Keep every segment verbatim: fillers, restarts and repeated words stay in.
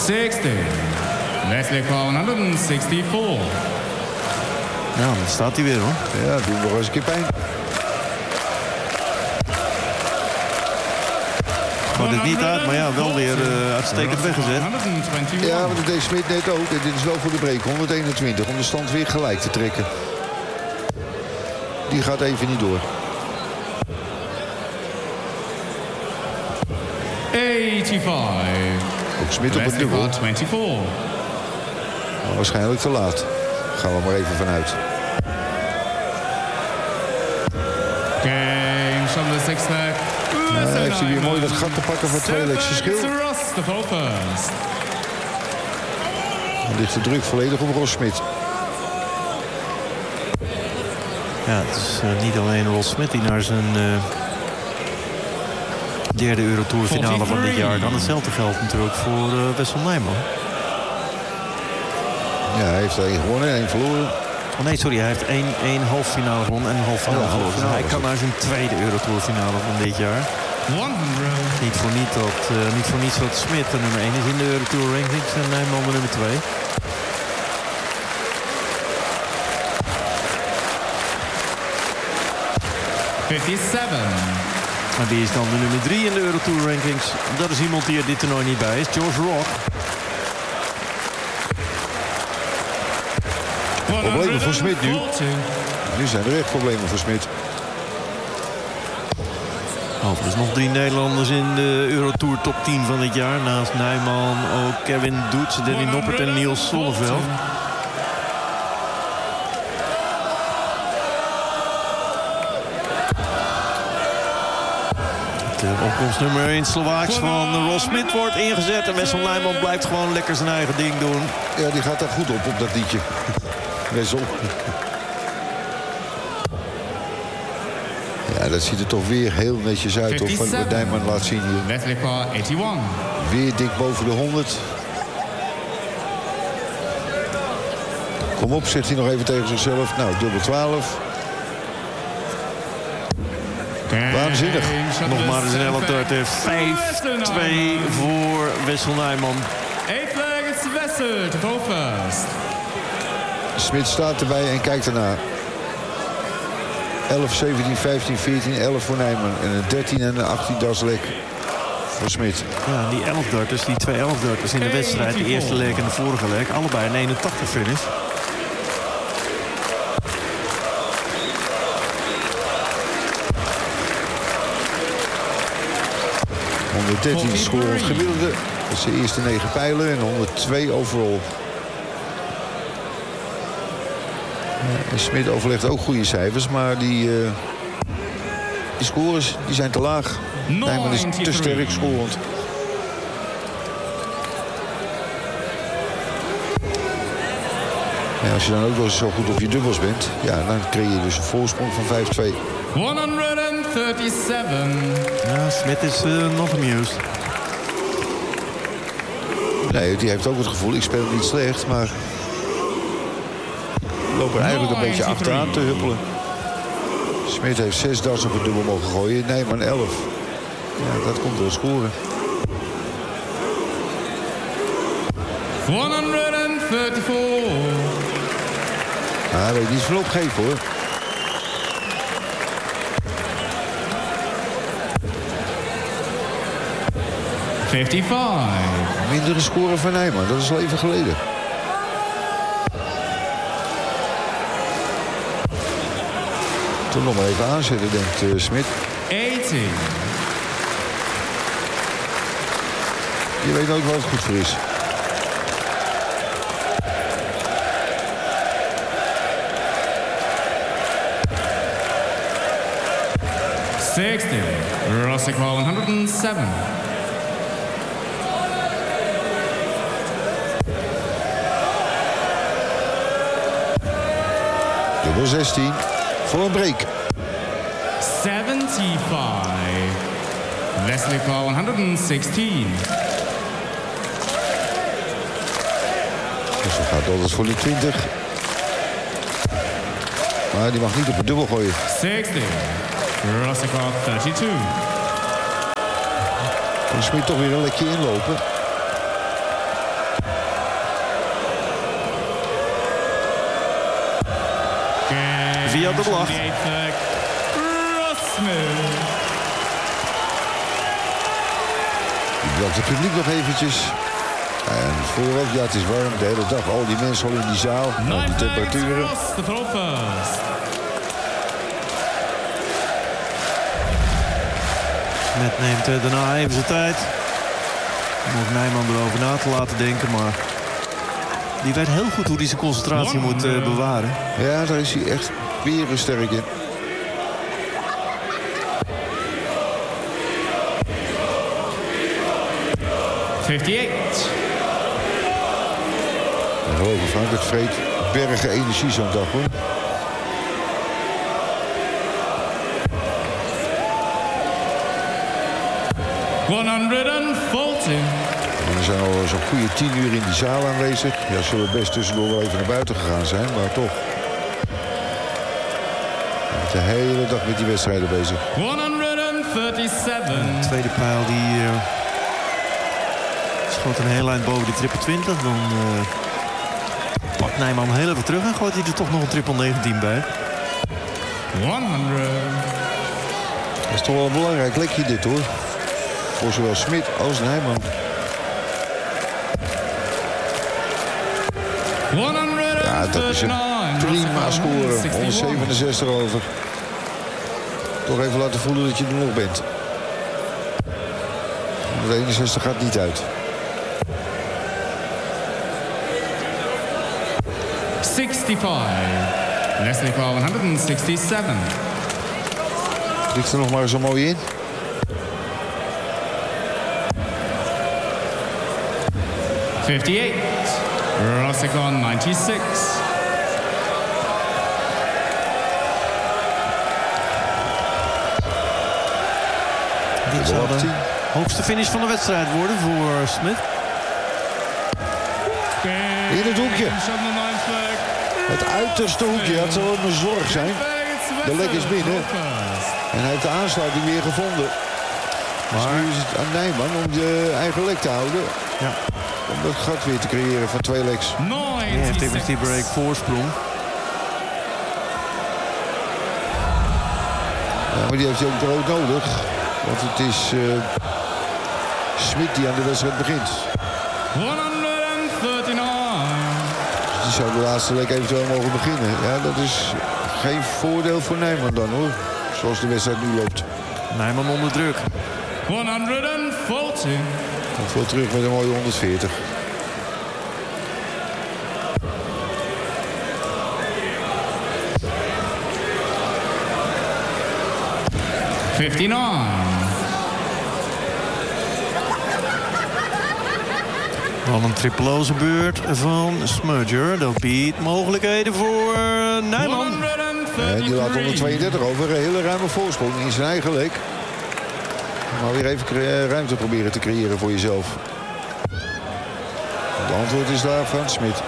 zestig. Leslie Clark honderdvierenzestig. Ja, dan staat hij weer, hoor. Ja, doe hem nog eens een keer pijn. Gaat het niet uit, maar ja, wel weer uh, uitstekend weggezet. Ja, maar dat deed Smit net ook. En dit is wel voor de break. honderdeenentwintig, om de stand weer gelijk te trekken. Die gaat even niet door. eenennegentig. Ook Smit op het dubbel. vierentwintig. Maar waarschijnlijk te laat. Gaan we maar even vanuit. Game van de zesde. Ja, heeft hij weer mooi dat gat te pakken voor twee legs verschil. Dan ligt de druk volledig op Ross Smit. Ja, het is uh, niet alleen Ross Smit die naar zijn uh, derde Eurotour finale van dit jaar. Dan hetzelfde geldt natuurlijk voor uh, Wessel Nijman. Ja, hij heeft er één gewonnen en één verloren. Oh nee, sorry, hij heeft één, één halffinale gewonnen en een halffinale oh, verloren. Dus hij kan naar zijn tweede Eurotour finale van dit jaar. Niet voor, niet dat, uh, niet voor niets dat Smit de nummer één is in de Eurotour rankings en Nijman de nummer twee. vijfenvijftig. Maar wie is dan de nummer drie in de Eurotour rankings? Dat is iemand die er dit toernooi niet bij is, George Rock. Problemen voor Smit nu. Nu zijn er echt problemen voor Smit. Oh, er is nog drie Nederlanders in de Eurotour top tien van dit jaar. Naast Nijman ook Kevin Doets, Danny Noppert en Niels Sonneveld. De opkomstnummer één Slovaaks van Ross Smit wordt ingezet. En Wessel Nijman blijft gewoon lekker zijn eigen ding doen. Ja, die gaat daar goed op, op dat liedje. Wessel. Ja, dat ziet er toch weer heel netjes uit. Of wat Nijman laat zien hier. Leslie Clark eenennegentig. Weer dik boven de honderd. Kom op, zegt hij nog even tegen zichzelf. Nou, dubbel twaalf. Waanzinnig. Nog maar eens een elf dertig. vijf twee voor Wessel Nijman. Smit staat erbij en kijkt ernaar. elf, zeventien, vijftien, veertien, elf voor Nijman. En een dertien en een achttien Daslek voor Smit. Ja, die elf derters, die twee elf derters in de wedstrijd. De eerste leg en de vorige leg. Allebei een eenentachtig finish. honderddertien scorend gemiddelde. Dat is de eerste negen pijlen en honderdtwee overall. Ja, en Smit overlegt ook goede cijfers, maar die, uh, die scores die zijn te laag. Nijman is te sterk scorend. Ja, als je dan ook wel zo goed op je dubbels bent, ja, dan creëer je dus een voorsprong van vijf twee. honderdzevenendertig. Ja, Smit is uh, not amused. Nee, die heeft ook het gevoel, ik speel niet slecht, maar ik loop er eigenlijk een beetje achteraan te huppelen. Smit heeft zes darts op het dubbel mogen gooien. Nee, maar elf. Ja, dat komt door scoren. honderdvierentachtig. Ah, weet je niet veel opgeven, hoor. vijfenvijftig. Mindere scoren van Nijman, dat is al even geleden. Toen nog maar even aanzetten, denkt uh, Smit. tachtig. Je weet ook wat het goed voor is. zestig. Rossi Clark honderdzeven. Dubbel zestien. Voor een break. zevenenzeventig. Leslie Clark honderdzestien. Dus dat gaat altijd voor die twintig. Maar die mag niet op een dubbel gooien. zestig. Rossi Clark drieëndertig. Dan Smit toch weer een lekje inlopen. via de lach. Die blokt het publiek nog eventjes. En vooraf, ja, het is warm de hele dag. Al die mensen al in die zaal. Nou, die temperaturen. Met neemt uh, daarna even zijn tijd. Om ook Nijman erover na te laten denken, maar die weet heel goed hoe hij zijn concentratie moet uh, bewaren. Ja, daar is hij echt weer sterk in. vijfenvijftig. En geloof ik, Frank, het vreet bergen energie zo'n dag, hoor. honderdveertig. En er zijn al zo'n goede tien uur in die zaal aanwezig. Ja, zullen best tussendoor wel even naar buiten gegaan zijn, maar toch. De hele dag met die wedstrijden bezig. honderdzevenendertig. De tweede pijl die uh, schoot een heel eind boven die triple twintig. Dan uh, pakt Nijman heel even terug en gooit hij er toch nog een triple negentien bij. honderd. Dat is toch wel een belangrijk lekje dit, hoor. Voor zowel Smit als Nijman. Ja, dat is een prima score. honderdzevenenzestig over. Toch even laten voelen dat je er nog bent. honderdeenenzestig gaat niet uit. zesenzestig. Leslie Call honderdzevenenzeventig. Ligt er nog maar zo mooi in. vijfenvijftig. Rossicon negenenzestig. Dit zou de hoogste finish van de wedstrijd worden voor Smit. In het hoekje. Het uiterste hoekje. Dat zal een zorg zijn. De lek is binnen. En hij heeft de aansluiting weer gevonden. Maar dus nu is het aan Nijman om de eigen lek te houden. Ja. Om dat gat weer te creëren van twee leks. Hij heeft even die break voorsprong. Ja, maar die heeft hij ook brood nodig. Want het is uh, Smit die aan de wedstrijd begint. Dus die zou de laatste lek eventueel mogen beginnen. Ja, dat is geen voordeel voor Nijman dan, hoor. Zoals de wedstrijd nu loopt. Nijman onder druk. honderdveertig. Komt veel terug met een mooie honderdveertig. vijfenvijftig. Dan een tripeloze beurt van Smudger. Dat biedt mogelijkheden voor Nijman. En die laat honderdtweeëndertig over. Een hele ruime voorsprong in zijn eigen lek. Maar weer even ruimte proberen te creëren voor jezelf. Het antwoord is daar van Smit.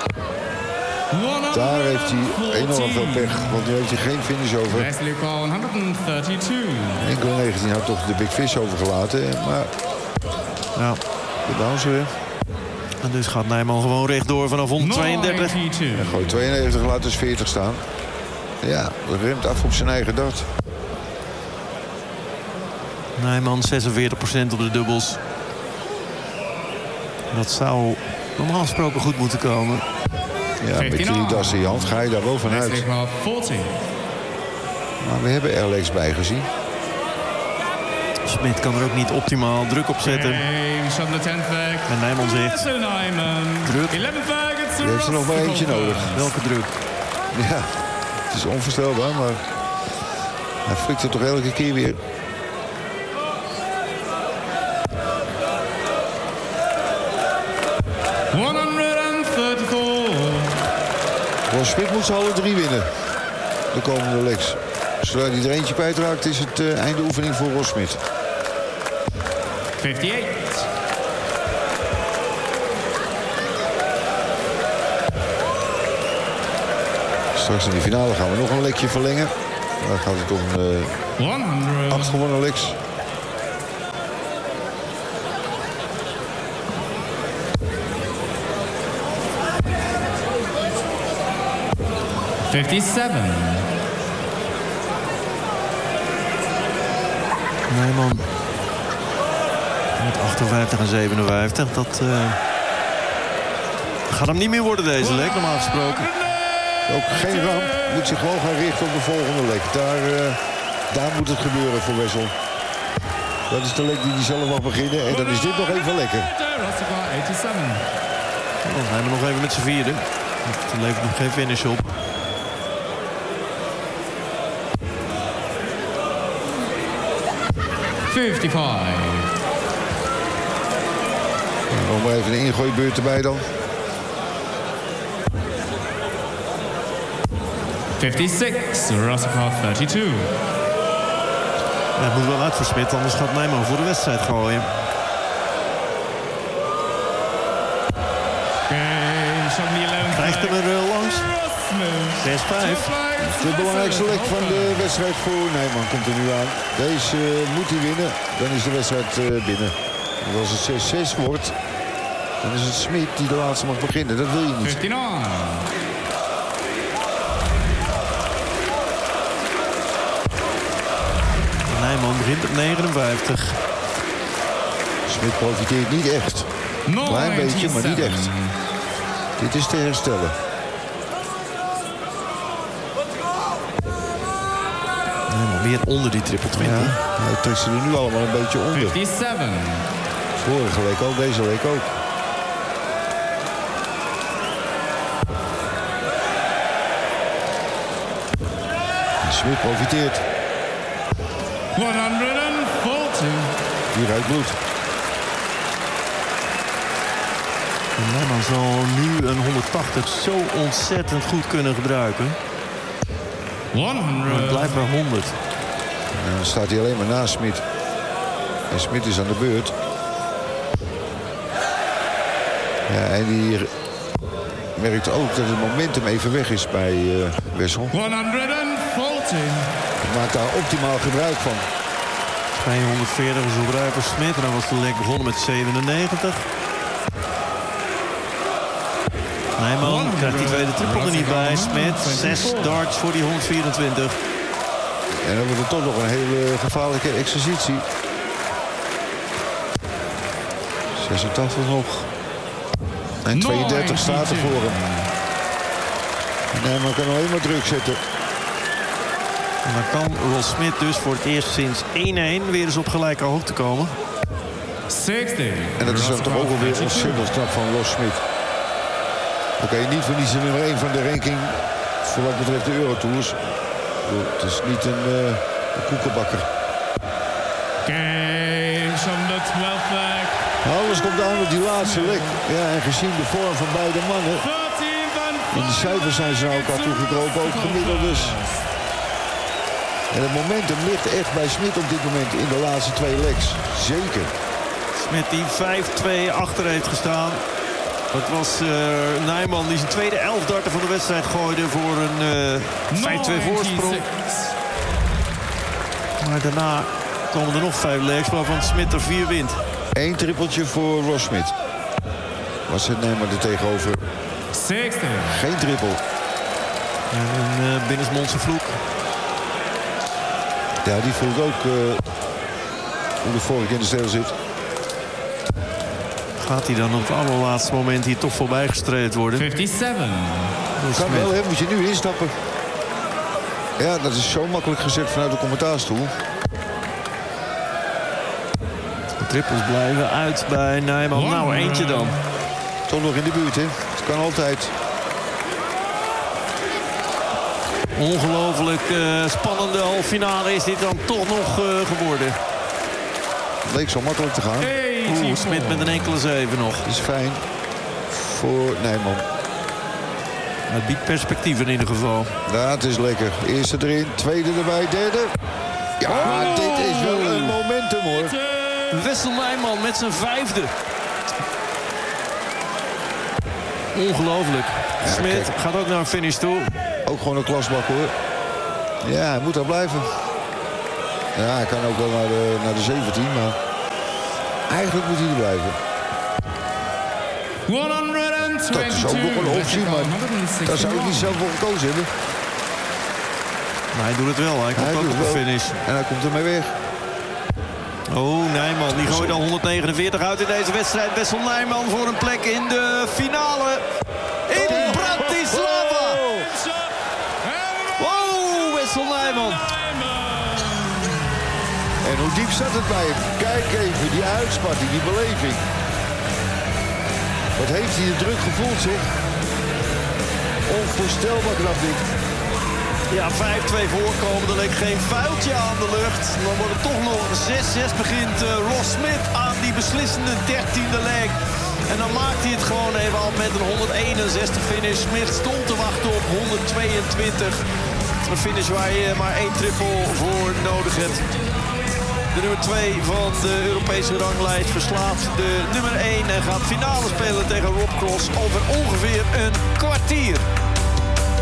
Daar heeft hij enorm veel pech. Want nu heeft hij geen finish over. Leslie Call honderdtweeëndertig. Enkel negentien had toch de Big Fish overgelaten. Maar ja. De bouncer weer. En dus gaat Nijman gewoon rechtdoor vanaf honderdtweeëndertig. En gooit tweeënnegentig, laat dus veertig staan. Ja, dat remt af op zijn eigen dart. Nijman zesenveertig procent op de dubbels. Dat zou normaal gesproken goed moeten komen. Ja, met die das in je hand ga je daar wel vanuit. Maar we hebben er legs bij gezien. Smit kan er ook niet optimaal druk op zetten. En Nijman zegt druk. Die heeft er nog maar eentje nodig. Welke druk? Ja, het is onvoorstelbaar, maar hij flikt het toch elke keer weer. Ron Smit moet ze alle drie winnen. De komende legs. Zodra hij er eentje kwijtraakt is het uh, einde oefening voor Ron Smit. vijfenvijftig. Straks in de finale gaan we nog een lekje verlengen. Dan gaat het om uh, acht gewonnen legs. vijfenvijftig. Nijman. Met achtenvijftig en zevenenvijftig. Dat uh, gaat hem niet meer worden deze lek, normaal gesproken. Ook geen ramp. Moet zich gewoon gaan richten op de volgende lek. Daar, uh, daar moet het gebeuren voor Wessel. Dat is de lek die hij zelf mag beginnen. En dan is dit nog even lekker. Dan zijn we nog even met z'n vierde. Het levert nog geen finish op. vijfenvijftig. Nog maar even een ingooibeurt erbij dan. vijfenzestig. Roscoe drieëndertig. Ja, het moet wel uit voor Smit, anders gaat Nijman voor de wedstrijd gooien. Krijgt hem er uh, langs. zes vijf. De belangrijkste lek van de wedstrijd voor Nijman komt er nu aan. Deze uh, moet hij winnen, dan is de wedstrijd uh, binnen. En als het zes zes wordt, dan is het Smit die de laatste mag beginnen. Dat wil je niet. vijfenvijftig. Nijman begint op negenenvijftig. Smit profiteert niet echt. Klein beetje, maar niet echt. Dit is te herstellen. Nijman weer onder die triple twintig. Ja, hij trekt ze er nu allemaal een beetje onder. vijfenvijftig. Vorige week ook, deze week ook. Smit profiteert. honderdveertig. Hier uit bloed. En Nijman zal nu een honderdtachtig zo ontzettend goed kunnen gebruiken. honderd. Het blijft bij honderd. En dan staat hij alleen maar naast Smit. En Smit is aan de beurt. Ja, en die merkt ook dat het momentum even weg is bij uh, Wessel. honderdveertig. Hij maakt daar optimaal gebruik van. tweehonderdveertig is op rij voor Smit. Dan was de lek begonnen met zevenennegentig. Nijman krijgt die tweede triple er niet bij. Smit, zes darts voor die honderdvierentwintig. En dan wordt het toch nog een hele gevaarlijke exercitie. zesentachtig nog. En tweeëndertig staat er voor hem. Nijman kan alleen maar druk zetten. En dan kan Ross Smit dus voor het eerst sinds één-één weer eens op gelijke hoogte komen. zestig. En dat is dan toch ook alweer ontzettend knap van Ross Smit. Oké, okay, niet voor niets nummer één van de ranking voor wat betreft de Eurotours. Het is niet een, uh, een koekenbakker. Kees om de twaalfde. Alles komt aan op die laatste lek. Ja, en gezien de vorm van beide mannen. En de cijfers zijn ze naar elkaar toegekropen, ook gemiddeld dus. En het momentum ligt echt bij Smit op dit moment in de laatste twee legs. Zeker. Smit die vijf twee achter heeft gestaan. Dat was uh, Nijman die zijn tweede elf darten van de wedstrijd gooide voor een uh, vijf twee voorsprong. Maar daarna komen er nog vijf legs waarvan Smit er vier wint. Eén trippeltje voor Ross Smit. Was het Nijman er tegenover? zestig. Geen trippel. En een uh, binnensmondse vloek. Ja, die voelt ook uh, hoe de vork in de steel zit. Gaat hij dan op het allerlaatste moment hier toch voorbij gestreed worden? vijfenvijftig. Kan wel, hè? Moet je nu instappen. Ja, dat is zo makkelijk gezegd vanuit de commentaarstoel. De trippels blijven uit bij Nijman. Nou, eentje dan. Toch nog in de buurt, hè? Het kan altijd. Ongelooflijk uh, spannende halve finale is dit dan toch nog uh, geworden. Het leek zo makkelijk te gaan. Oeh, Smit met een enkele zeven nog. Dat is fijn voor Nijman. Het biedt perspectief in ieder geval. Ja, het is lekker. Eerste erin, tweede erbij, derde. Ja, oh, dit is wel een momentum, hoor. Wessel Nijman met zijn vijfde. Ongelooflijk. Ja, Smit kijk. gaat ook naar een finish toe. Ook gewoon een klasbak, hoor. Ja, hij moet daar blijven. Ja, hij kan ook wel naar de, naar de zeventien, maar eigenlijk moet hij er blijven. Dat is ook nog een optie, maar daar zou ik niet zelf voor gekozen hebben. Maar hij doet het wel, hij komt Hij ook doet op het de wel. finish. En hij komt ermee weg. Oh, Nijman, die gooit al honderdnegenenveertig uit in deze wedstrijd. Wessel Nijman voor een plek in de finale. In Bratislava. Wow, Wessel Nijman. En hoe diep zat het bij hem? Kijk even, die uitspatting, die beleving. Wat heeft hij de druk gevoeld, zeg. Onvoorstelbaar knap dit. Ja, vijf twee voorkomen. Er leek geen vuiltje aan de lucht. Dan wordt het toch nog zes zes. Begint uh, Ross Smith aan die beslissende dertiende leg. En dan maakt hij het gewoon even al met een honderdeenenzestig finish. Smith stond te wachten op honderdtweeëntwintig. Een finish waar je maar één triple voor nodig hebt. De nummer twee van de Europese ranglijst verslaat de nummer één en gaat finale spelen tegen Rob Cross over ongeveer een kwart.